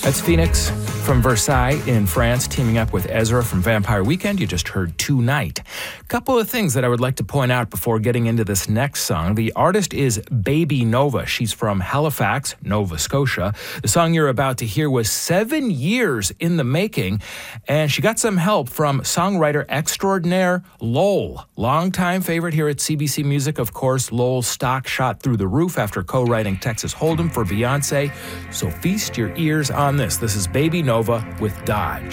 That's Phoenix from Versailles in France, teaming up with Ezra from Vampire Weekend. You just heard Tonight. A couple of things that I would like to point out before getting into this next song. The artist is Baby Nova. She's from Halifax, Nova Scotia. The song you're about to hear was 7 years in the making, and she got some help from songwriter extraordinaire Lowell. Longtime favorite here at CBC Music, of course. Lowell's stock shot through the roof after co-writing Texas Hold'em for Beyonce. So feast your ears on this. This is Baby Nova with Dodge.